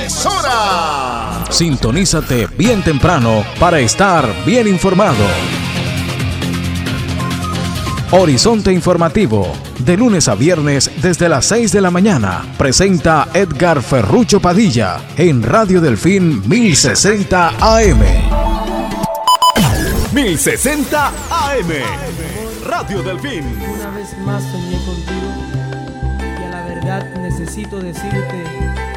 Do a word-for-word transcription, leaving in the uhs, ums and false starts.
emisora. Sintonízate bien temprano para estar bien informado. Horizonte Informativo, de lunes a viernes desde las seis de la mañana, presenta Edgar Ferrucho Padilla en Radio Delfín mil sesenta A M. mil sesenta A M, Radio Delfín. Una vez más soñé contigo y a la verdad necesito decirte